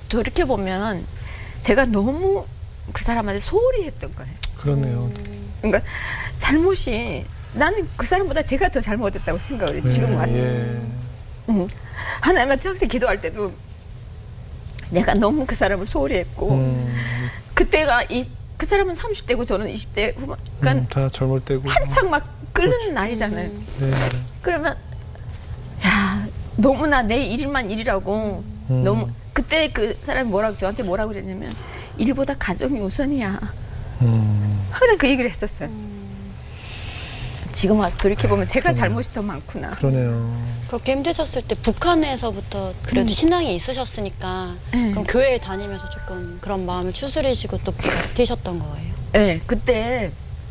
돌이켜보면 제가 너무 그 사람한테 소홀히 했던 거예요. 그렇네요. 그러니까 잘못이 나는 그 사람보다 제가 더 잘못했다고 생각을 해요. 지금 와서. 예. 하나님한테 항상 기도할 때도 내가 너무 그 사람을 소홀히 했고 그때가 그 사람은 30대고 저는 20대 후반 그러니까 다 젊을 때고 한창 막 끓는 나이잖아요. 네. 그러면 야 너무나 내 일만 일이라고 너무 그때 그 사람이 저한테 뭐라고 그랬냐면 일보다 가정이 우선이야. 항상 그 얘기를 했었어요. 지금 와서 돌이켜보면 제가 잘못이 더 많구나. 그러네요. 그렇게 힘드셨을 때 북한에서부터 그래도 신앙이 있으셨으니까 그럼 교회에 다니면서 조금 그런 마음을 추스리시고 또 버티셨던 거예요? 네, 그때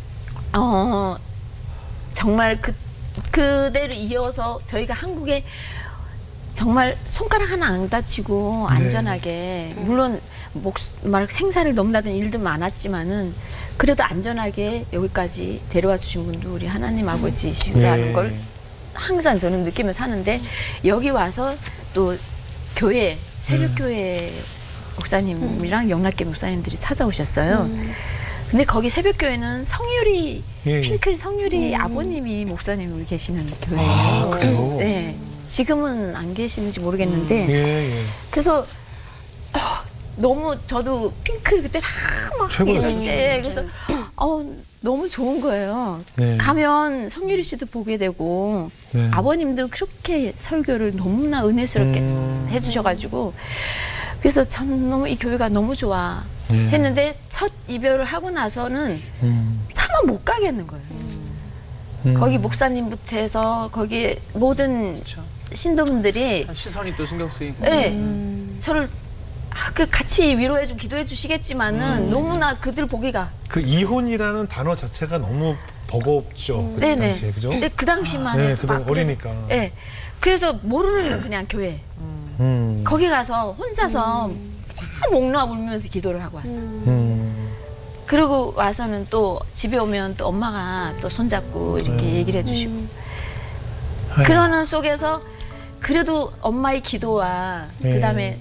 정말 그대로 이어서 저희가 한국에 정말 손가락 하나 안 다치고 안전하게 물론 막 생사를 넘나든 일도 많았지만은 그래도 안전하게 여기까지 데려와 주신 분도 우리 하나님 아버지시라는 걸 항상 저는 느끼며 사는데 여기 와서 또 교회 새벽교회 목사님이랑 영락교 목사님들이 찾아오셨어요. 근데 거기 새벽교회는 성유리 핑클 성유리 아버님이 목사님으로 계시는 교회예요. 아, 그래요? 네. 지금은 안 계시는지 모르겠는데 그래서 너무 저도 핑클 그때 막 최고였죠. 그래서 너무 좋은 거예요. 네. 가면 성유리 씨도 보게 되고 네. 아버님도 그렇게 설교를 너무나 은혜스럽게 해주셔가지고 그래서 전 너무 이 교회가 너무 좋아 했는데 첫 이별을 하고 나서는 차마 못 가겠는 거예요. 거기 목사님부터 해서 거기 모든 그쵸. 신도분들이 시선이 또 신경 쓰이고. 네, 저를 같이 위로해주고 기도해 주시겠지만은 너무나 그들 보기가 그 이혼이라는 단어 자체가 너무 버겁죠. 그 네네. 당시에 그죠? 근데 그 당시만 네, 해도 그때 막 어리니까. 네, 그래서 모르는 그냥 교회 거기 가서 혼자서 목 놓아 울면서 기도를 하고 왔어요. 그리고 와서는 또 집에 오면 또 엄마가 또 손잡고 이렇게 얘기를 해주시고 그러는 속에서 그래도 엄마의 기도와 그다음에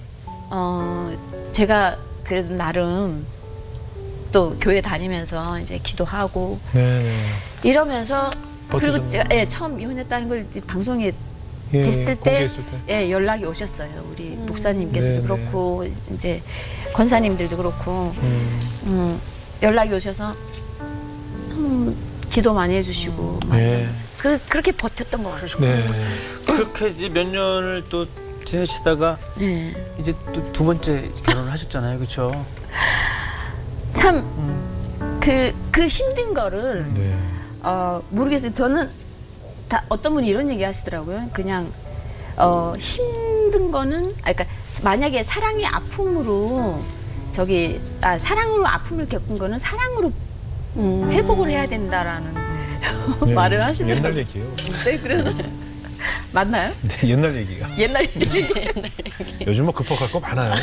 제가 그래도 나름 또 교회 다니면서 이제 기도하고 이러면서 그리고 버티셨네요. 제가 처음 이혼했다는 걸 방송에 예, 됐을 때 공개했을 때. 연락이 오셨어요. 우리 목사님께서도 네네. 그렇고 이제 권사님들도 그렇고 연락이 오셔서 너무 기도 많이 해주시고 막 이러면서 그렇게 버텼던 것 같아요. 네. 그렇게 이제 몇 년을 또 지내시다가 이제 또 두 번째 결혼을 하셨잖아요, 그렇죠? 참 그 힘든 거를 네. 모르겠어요. 저는 다 어떤 분이 이런 얘기 하시더라고요. 그냥 힘든 거는 그러니까 만약에 사랑의 아픔으로 사랑으로 아픔을 겪은 거는 사랑으로 회복을 해야 된다라는 말을 하시더라고요. 옛날 얘기예요. 네, 그래서 맞나요? 네, 옛날 얘기가. 옛날 얘기. 요즘 뭐 급할 거 많아요.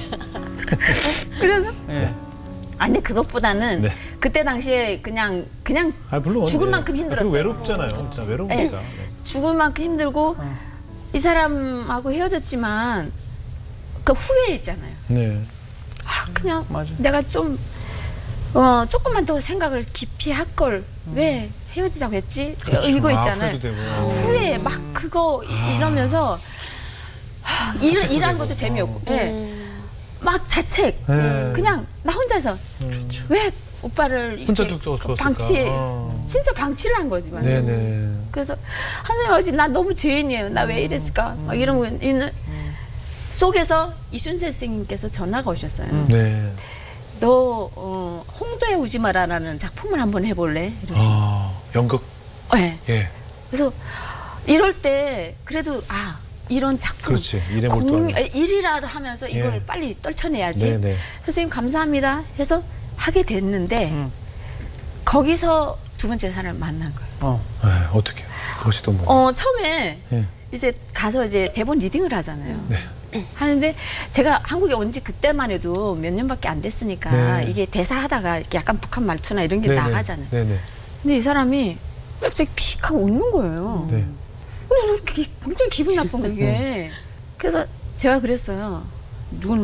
그래서 네. 아니 그것보다는 네. 그때 당시에 그냥 물론 죽을 네. 만큼 힘들었어요. 그리고 외롭잖아요. 진짜 외로우니까. 죽을 만큼 힘들고 이 사람하고 헤어졌지만 그 후회 있잖아요. 네. 그냥 맞아. 내가 좀 조금만 더 생각을 깊이 할 걸 왜 헤어지자고 했지? 그렇죠. 이거 있잖아요. 후회도 되고. 후회 막 그거 이러면서 일하는 것도 재미없고 막 자책 그냥 나 혼자서 왜 오빠를 혼자 이렇게 뚝 줬을까? 진짜 방치를 한 거지만 네네. 그래서 하나님 아버지 나 너무 죄인이에요. 나 왜 이랬을까? 막 이런 거 있는 속에서 이순재 선생님께서 전화가 오셨어요. 네. 너 홍도에 오지 마라라는 작품을 한번 해볼래? 이러시고. 연극. 네. 예. 그래서 이럴 때 그래도 이런 작품 그렇지. 일에 몰두하는. 일이라도 하면서 이걸 빨리 떨쳐내야지. 네네. 선생님 감사합니다 해서 하게 됐는데 거기서 두 번째 사람을 만난 거예요. 어떻게? 멋있도 뭐. 처음에 이제 가서 이제 대본 리딩을 하잖아요. 네. 하는데 제가 한국에 온 지 그때만 해도 몇 년밖에 안 됐으니까 이게 대사하다가 이렇게 약간 북한 말투나 이런 게 나가잖아요. 네네. 근데 이 사람이 갑자기 픽 하고 웃는 거예요. 네. 근데 이렇게 굉장히 기분 나쁜 거 이게. 그래서 제가 그랬어요. 누군